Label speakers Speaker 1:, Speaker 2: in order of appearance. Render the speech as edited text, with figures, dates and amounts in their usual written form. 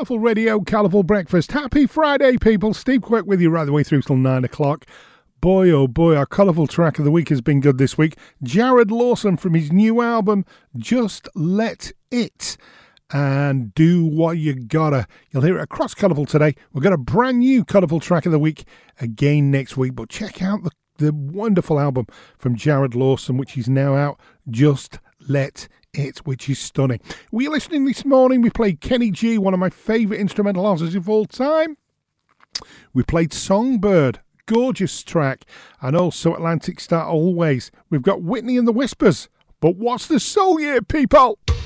Speaker 1: Colourful Radio, Colourful Breakfast. Happy Friday, people. Steve Quirk with you right the way through till 9 o'clock. Boy, oh boy, our colourful track of the week has been good this week. Jared Lawson from his new album, Just Let It. And do what you gotta. You'll hear it across Colourful today. We've got a brand new colourful track of the week again next week. But check out the wonderful album from Jared Lawson, which is now out, Just Let It, which is stunning. Were you listening this morning? We played Kenny G, one of my favourite instrumental artists of all time. We played Songbird, gorgeous track, and also Atlantic Star Always. We've got Whitney and the Whispers. But what's the soul year, people?